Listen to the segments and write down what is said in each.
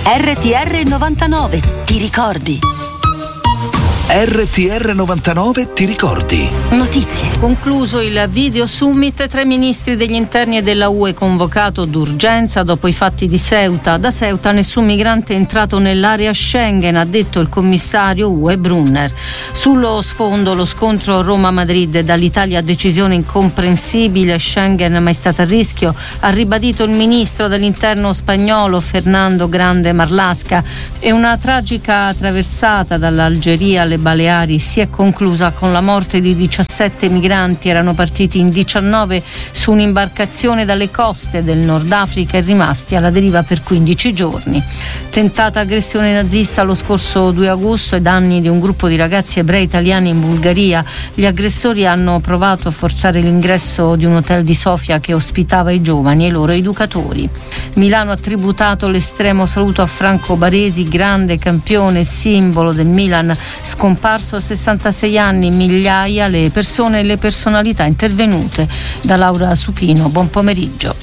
RTR 99, ti ricordi? RTR 99, ti ricordi? Notizie. Concluso il video summit tra i ministri degli interni e della UE convocato d'urgenza dopo i fatti di Ceuta. Da Ceuta nessun migrante è entrato nell'area Schengen, ha detto il commissario UE Brunner. Sullo sfondo lo scontro Roma-Madrid, dall'Italia decisione incomprensibile, Schengen mai stata a rischio, ha ribadito il ministro dell'interno spagnolo Fernando Grande Marlaska. E una tragica traversata dall'Algeria alle Baleari si è conclusa con la morte di 17 migranti. Erano partiti in 19 su un'imbarcazione dalle coste del Nord Africa e rimasti alla deriva per 15 giorni. Tentata aggressione nazista lo scorso 2 agosto ai danni di un gruppo di ragazzi ebrei italiani in Bulgaria. Gli aggressori hanno provato a forzare l'ingresso di un hotel di Sofia che ospitava i giovani e i loro educatori. Milano ha tributato l'estremo saluto a Franco Baresi, grande campione e simbolo del Milan, scomparso a 66 anni, migliaia le persone e le personalità intervenute. Da Laura Supino, buon pomeriggio.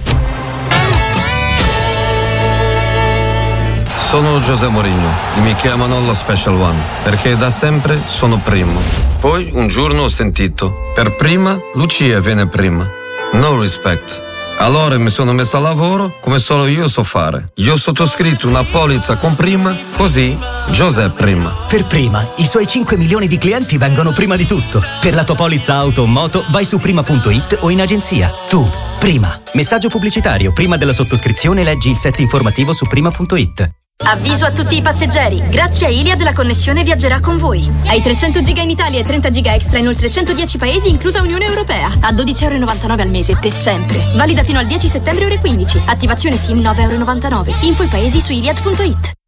Sono José Mourinho e mi chiamano lo Special One perché da sempre sono primo. Poi un giorno ho sentito, per prima Lucia viene prima. No respect. Allora mi sono messo a lavoro come solo io so fare. Io ho sottoscritto una polizza con Prima, così José Prima. Per Prima, i suoi 5 milioni di clienti vengono prima di tutto. Per la tua polizza auto o moto vai su prima.it o in agenzia. Tu, Prima. Messaggio pubblicitario. Prima della sottoscrizione leggi il set informativo su prima.it. Avviso a tutti i passeggeri, grazie a Iliad la connessione viaggerà con voi. Hai 300 giga in Italia e 30 giga extra in oltre 110 paesi, inclusa Unione Europea. A €12,99 al mese, per sempre. Valida fino al 10 settembre ore 15. Attivazione SIM €9,99. Info i paesi su iliad.it.